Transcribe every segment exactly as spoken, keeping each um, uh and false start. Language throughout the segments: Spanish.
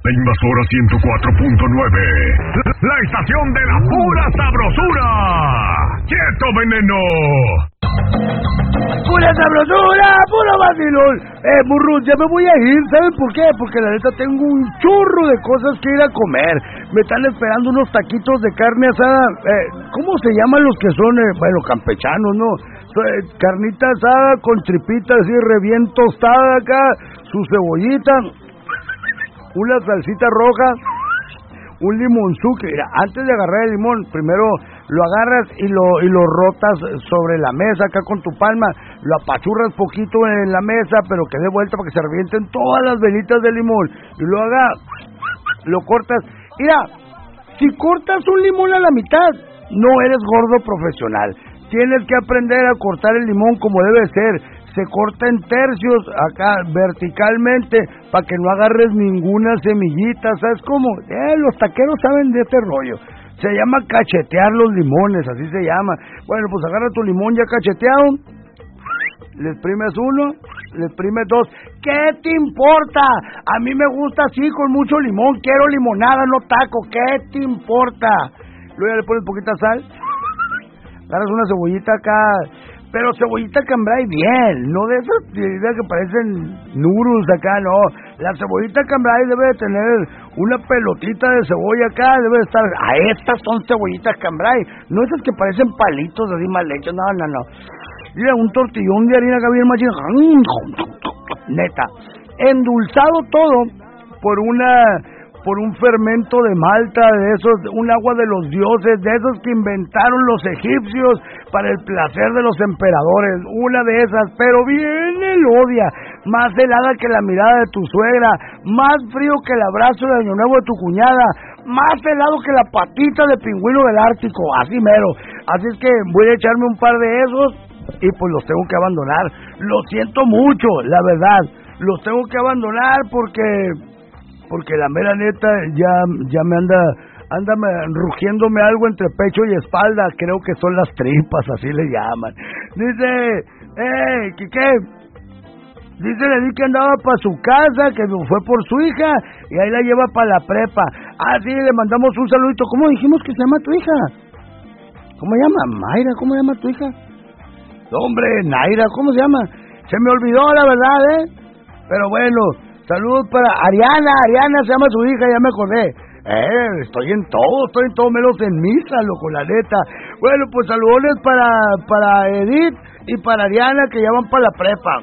La Invasora ciento cuatro punto nueve. La estación de la pura sabrosura. ¡Quieto, veneno! ¡Pura sabrosura! ¡Puro vacilón! Eh, burro, ya me voy a ir. ¿Saben por qué? Porque la neta tengo un churro de cosas que ir a comer. Me están esperando unos taquitos de carne asada. Eh, ¿Cómo se llaman los que son? Eh, bueno, campechanos, ¿no? Eh, carnita asada con tripitas así, re bien tostada acá. Su cebollita. Una salsita roja, un limonzuque. Mira, antes de agarrar el limón, primero lo agarras y lo y lo rotas sobre la mesa acá con tu palma, lo apachurras poquito en la mesa, pero que dé vuelta para que se revienten todas las velitas de limón, y luego haga, lo cortas. Mira, si cortas un limón a la mitad, no eres gordo profesional. Tienes que aprender a cortar el limón como debe ser. Se corta en tercios, acá, verticalmente, para que no agarres ninguna semillita, ¿sabes cómo? Eh, los taqueros saben de este rollo. Se llama cachetear los limones, así se llama. Bueno, pues agarra tu limón ya cacheteado, le exprimes uno, le exprimes dos. ¿Qué te importa? A mí me gusta así, con mucho limón, quiero limonada, no taco, ¿qué te importa? Luego ya le pones poquita sal, agarras una cebollita acá, pero cebollita cambray bien, no de esas ideas que parecen noodles acá, no. La cebollita cambray debe de tener una pelotita de cebolla acá, debe de estar. A estas son cebollitas cambray, no esas que parecen palitos así mal hechos, no, no, no. Mira, un tortillón de harina acá bien machín, neta. Endulzado todo por una... por un fermento de malta, de esos, un agua de los dioses, de esos que inventaron los egipcios para el placer de los emperadores, una de esas, pero bien elodia, más helada que la mirada de tu suegra, más frío que el abrazo de año nuevo de tu cuñada, más helado que la patita de pingüino del Ártico, así mero. Así es que voy a echarme un par de esos y pues los tengo que abandonar. Lo siento mucho, la verdad, los tengo que abandonar porque... porque la mera neta ya ya me anda anda me, rugiéndome algo entre pecho y espalda, creo que son las tripas, así le llaman. Dice, eh, ¿qué qué? Dice, le di que andaba para su casa, que fue por su hija, y ahí la lleva para la prepa. Ah, sí, le mandamos un saludito. ¿Cómo dijimos que se llama tu hija? ¿Cómo se llama? Mayra, ¿cómo se llama tu hija? Hombre, Naira, ¿cómo se llama? Se me olvidó, la verdad, ¿eh? Pero bueno... Saludos para Ariana, Ariana se llama su hija, ya me acordé. Eh, estoy en todo, estoy en todo menos en misa, loco, la neta. Bueno, pues saludones para, para Edith y para Ariana que ya van para la prepa.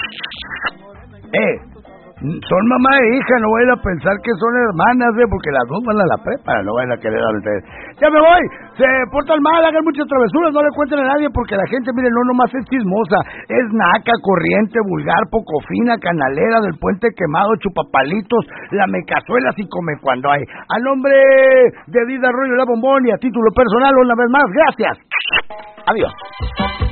Eh, son mamá e hija, no vayan a pensar que son hermanas, eh, porque las dos van a la prepa, no vayan a querer a ustedes. Ya me voy, se portan mal, hagan muchas travesuras, no le cuenten a nadie, porque la gente, miren, no nomás es chismosa, es naca, corriente, vulgar, poco fina, canalera, del puente quemado, chupapalitos, lamecazuelas y come cuando hay. A nombre de Edith Arroyo La Bombón y a título personal, una vez más, gracias. Adiós.